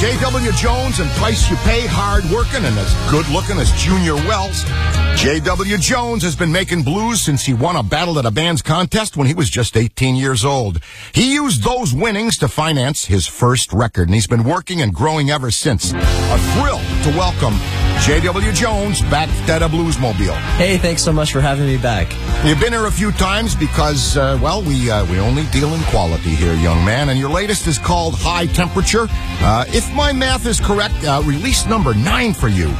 J.W. Jones and Price You Pay, hard-working and as good-looking as Junior Wells. J.W. Jones has been making blues since he won a Battle of the Bands contest when he was just 18 years old. He used those winnings to finance his first record, and he's been working and growing ever since. A thrill to welcome J.W. Jones back at a Bluesmobile. Hey, thanks so much for having me back. You've been here a few times because, we only deal in quality here, young man, and your latest is called High Temperature. If my math is correct, release number 9 for you.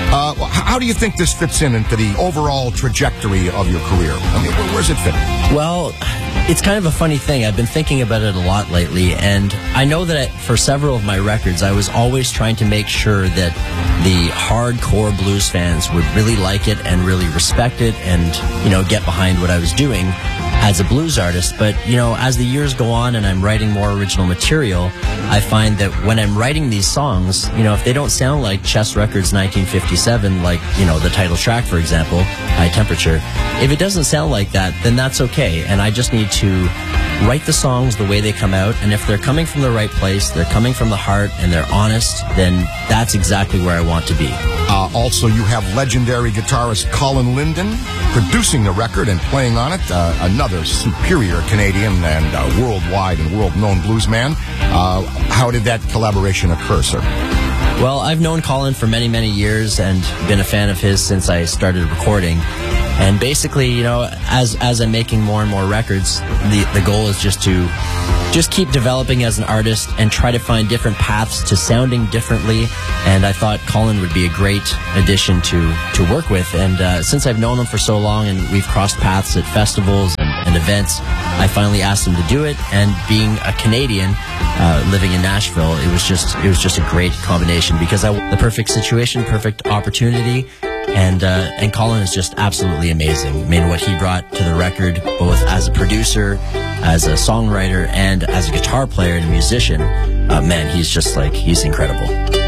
How do you think this fits into the overall trajectory of your career? I mean, where's it fit? Well, it's kind of a funny thing. I've been thinking about it a lot lately, and I know that for several of my records, I was always trying to make sure that the hardcore blues fans would really like it and really respect it and, get behind what I was doing as a blues artist. But, as the years go on and I'm writing more original material, I find that when I'm writing these songs, if they don't sound like Chess Records 1957, like, the title track, for example, High Temperature, if it doesn't sound like that, then that's okay. And I just need to write the songs the way they come out. And if they're coming from the right place, they're coming from the heart, and they're honest, then that's exactly where I want to be. Also, you have legendary guitarist Colin Linden producing the record and playing on it, another superior Canadian and worldwide and world-known bluesman. How did that collaboration occur, sir? Well, I've known Colin for many, many years and been a fan of his since I started recording. And basically, as I'm making more and more records, the goal is just to keep developing as an artist and try to find different paths to sounding differently. And I thought Colin would be a great addition to work with. And since I've known him for so long and we've crossed paths at festivals and events, I finally asked him to do it. And being a Canadian living in Nashville, it was just a great combination because the perfect situation, perfect opportunity. And Colin is just absolutely amazing. I mean, what he brought to the record, both as a producer, as a songwriter, and as a guitar player and a musician, he's incredible.